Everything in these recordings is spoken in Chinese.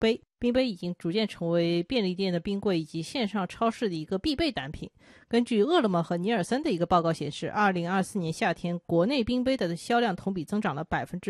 杯。冰杯已经逐渐成为便利店的冰柜以及线上超市的一个必备单品。根据饿了么和尼尔森的一个报告显示，2024年夏天国内冰杯的销量同比增长了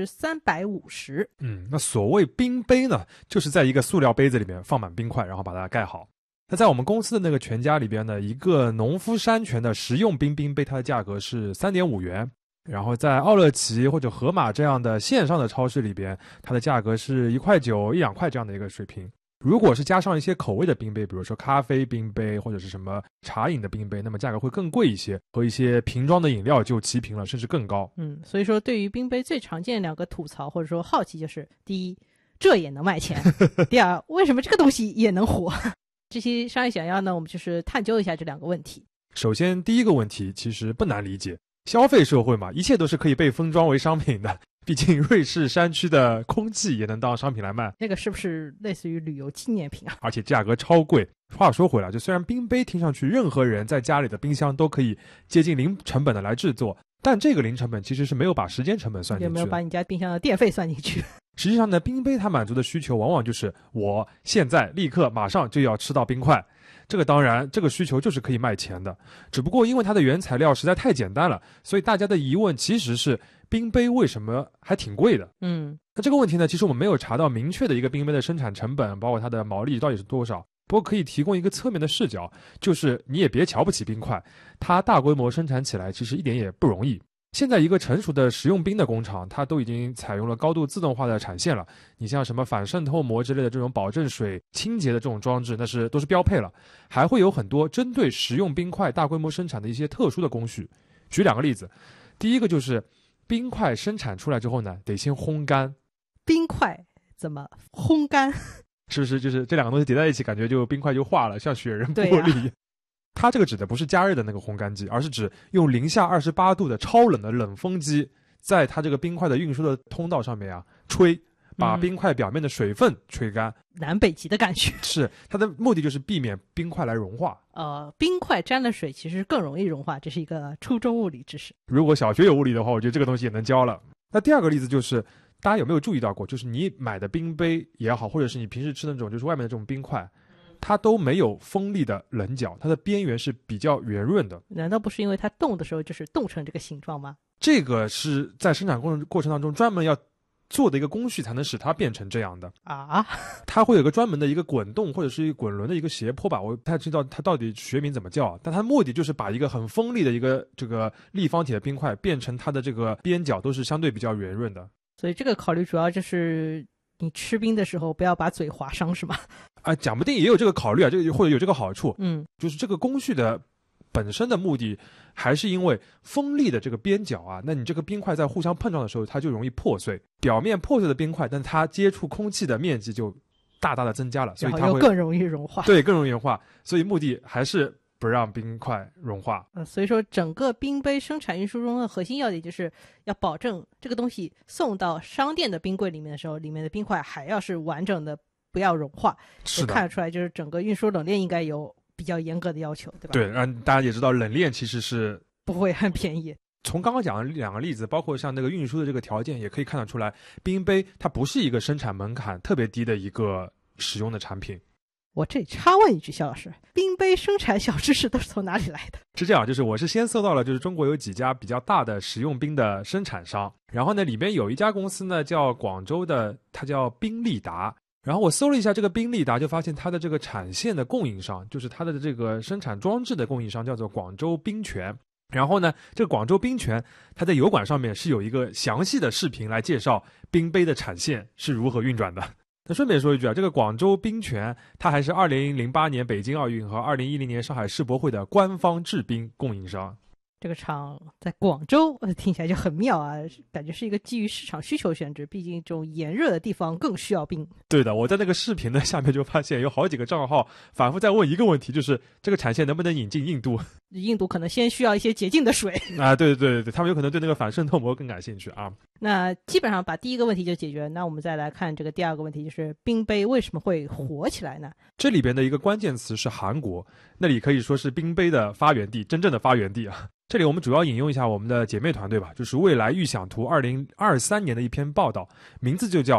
350%。 那所谓冰杯呢，就是在一个塑料杯子里面放满冰块，然后把它盖好。那在我们公司的那个全家里边呢，一个农夫山泉的食用冰杯，它的价格是3.5元。然后在奥乐奇或者盒马这样的线上的超市里边，它的价格是1.9块、1-2块这样的一个水平。如果是加上一些口味的冰杯，比如说咖啡冰杯或者是什么茶饮的冰杯，那么价格会更贵一些，和一些瓶装的饮料就齐平了，甚至更高。 所以说对于冰杯最常见的2个吐槽或者说好奇就是：第一，这也能卖钱；第二，为什么这个东西也能火？这期商业小样呢，我们就是探究一下这2个问题。 首先第一个问题其实不难理解，消费社会嘛，一切都是可以被封装为商品的。毕竟瑞士山区的空气也能当商品来卖， 那个是不是类似于旅游纪念品啊？ 而且价格超贵。话说回来，就虽然冰杯听上去任何人在家里的冰箱都可以接近零成本的来制作，但这个零成本其实是没有把时间成本算进去的， 有没有把你家冰箱的电费算进去？ 实际上呢，冰杯它满足的需求往往就是我现在立刻马上就要吃到冰块。这个当然，这个需求就是可以卖钱的，只不过因为它的原材料实在太简单了，所以大家的疑问其实是冰杯为什么还挺贵的？那这个问题呢，其实我们没有查到明确的一个冰杯的生产成本，包括它的毛利到底是多少。不过可以提供一个侧面的视角，就是你也别瞧不起冰块，它大规模生产起来其实一点也不容易。现在一个成熟的食用冰的工厂，它都已经采用了高度自动化的产线了。你像什么反渗透膜之类的这种保证水清洁的这种装置，那都是标配了。还会有很多针对食用冰块大规模生产的一些特殊的工序。举2个例子，第一个就是冰块生产出来之后呢，得先烘干。 冰块怎么烘干？ 是不是就是这2个东西叠在一起，感觉就冰块就化了，像雪人玻璃。它这个指的不是加热的那个烘干机，而是指用零下28度的超冷的冷风机，在它这个冰块的运输的通道上面吹，把冰块表面的水分吹干。 南北极的感觉。 是，它的目的就是避免冰块来融化。 冰块沾了水其实更容易融化，这是一个初中物理知识。 如果小学有物理的话，我觉得这个东西也能教了。那第2个例子就是，大家有没有注意到过，就是你买的冰杯也好，或者是你平时吃的那种就是外面的这种冰块，它都没有锋利的棱角，它的边缘是比较圆润的。 难道不是因为它冻的时候就是冻成这个形状吗？ 这个是在生产过程当中专门要做的一个工序，才能使它变成这样的啊。 它会有个专门的一个滚动或者是一个滚轮的一个斜坡吧，我不太知道它到底学名怎么叫，但它目的就是把一个很锋利的一个这个立方体的冰块变成它的这个边角都是相对比较圆润的。 所以这个考虑主要就是你吃冰的时候不要把嘴划伤，是吗？ 讲不定也有这个考虑这个或者有这个好处。就是这个工序的本身的目的还是因为锋利的这个边角那你这个冰块在互相碰撞的时候，它就容易破碎。表面破碎的冰块，但它接触空气的面积就大大的增加了，所以它会更容易融化。 对，更容易融化。所以目的还是不让冰块融化。 所以说整个冰杯生产运输中的核心要点就是要保证这个东西送到商店的冰柜里面的时候，里面的冰块还要是完整的，不要融化。 是的， 看得出来就是整个运输冷链应该有比较严格的要求，对吧？ 对，让大家也知道冷链其实是不会很便宜。 从刚刚讲的2个例子，包括像那个运输的这个条件，也可以看得出来，冰杯它不是一个生产门槛特别低的一个使用的产品。 我这里插问一句，肖老师，冰杯生产小知识都是从哪里来的？ 是这样，就是我是先搜到了，就是中国有几家比较大的食用冰的生产商，然后呢，里边有一家公司呢叫广州的，它叫冰利达。然后我搜了一下这个冰利达，就发现它的这个产线的供应商，就是它的这个生产装置的供应商叫做广州冰泉。然后呢，这个广州冰泉它在油管上面是有一个详细的视频来介绍冰杯的产线是如何运转的。那顺便说一句这个广州冰泉它还是2008年北京奥运和2010年上海世博会的官方制冰供应商。 这个厂在广州，听起来就很妙感觉是一个基于市场需求选址，毕竟这种炎热的地方更需要冰。对的，我在那个视频的下面就发现有好几个账号反复在问一个问题，就是这个产线能不能引进印度？ 印度可能先需要一些洁净的水对，他们有可能对那个反渗透膜更感兴趣那基本上把第一个问题就解决，那我们再来看这个第2个问题，就是冰杯为什么会火起来呢？ 这里边的一个关键词是韩国，那里可以说是冰杯的发源地，真正的发源地这里我们主要引用一下我们的姐妹团队吧，就是未来预想图2023年的一篇报道，名字就叫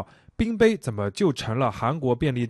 冰杯怎么就成了韩国便利